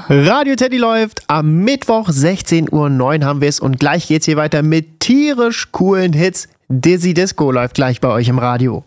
Radio Teddy läuft. Am Mittwoch 16:09 Uhr haben wir es und gleich geht's hier weiter mit tierisch coolen Hits. Dizzy Disco läuft gleich bei euch im Radio.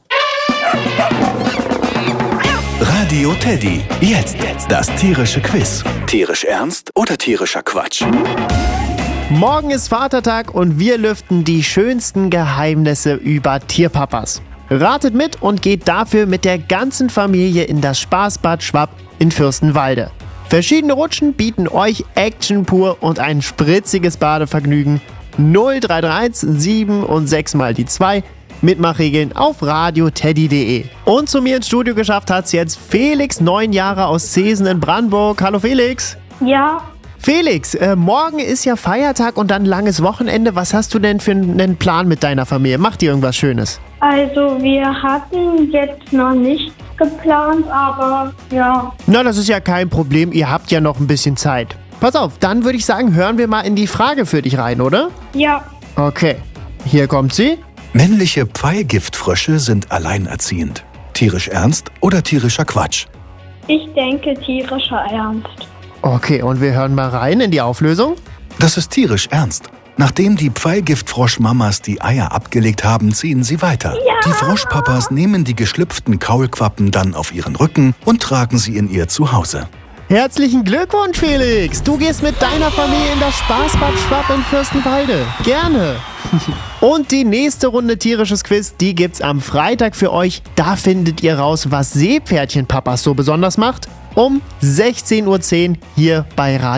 Radio Teddy. Jetzt das tierische Quiz. Tierisch ernst oder tierischer Quatsch? Morgen ist Vatertag und wir lüften die schönsten Geheimnisse über Tierpapas. Ratet mit und geht dafür mit der ganzen Familie in das Spaßbad Schwapp in Fürstenwalde. Verschiedene Rutschen bieten euch Action pur und ein spritziges Badevergnügen. 0331 7 und 6 mal die 2. Mitmachregeln auf radioteddy.de. Und zu mir ins Studio geschafft hat's jetzt Felix, 9 Jahre aus Zeesen in Brandenburg. Hallo Felix. Ja, Felix, morgen ist ja Feiertag und dann langes Wochenende. Was hast du denn für einen Plan mit deiner Familie? Macht ihr irgendwas Schönes? also wir hatten jetzt noch nicht geplant, aber ja. Na, das ist ja kein Problem. Ihr habt ja noch ein bisschen Zeit. Pass auf, dann würde ich sagen, hören wir mal in die Frage für dich rein, oder? Ja, Okay, hier kommt sie. Männliche Pfeilgiftfrösche sind alleinerziehend. Tierisch ernst oder tierischer Quatsch? ich denke tierischer Ernst. Okay, und wir hören mal rein in die Auflösung. Das ist tierisch ernst. Nachdem die Pfeilgiftfroschmamas die Eier abgelegt haben, ziehen sie weiter. Ja! Die Froschpapas nehmen die geschlüpften Kaulquappen dann auf ihren Rücken und tragen sie in ihr Zuhause. Herzlichen Glückwunsch, Felix. Du gehst mit deiner Familie in das Spaßbad Schwapp in Fürstenwalde. Gerne. Und die nächste Runde tierisches Quiz, die gibt's am Freitag für euch. Da findet ihr raus, was Seepferdchenpapas so besonders macht. Um 16:10 Uhr hier bei Radio